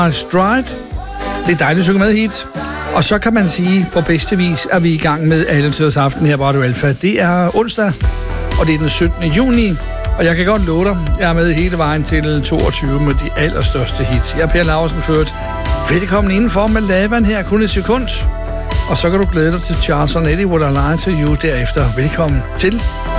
Stride. Det er dejligt at synge med hit. Og så kan man sige, på bedste vis er vi i gang med Alletiders aften her på Radio Alfa. Det er onsdag, og det er den 17. juni. Og jeg kan godt love dig, jeg er med hele vejen til 22 med de allerstørste hits. Jeg er Per Laursen ført. Velkommen indenfor med Lavan her, kun et sekund. Og så kan du glæde dig til Charles & Eddie, Would I Lie to You derefter. Velkommen til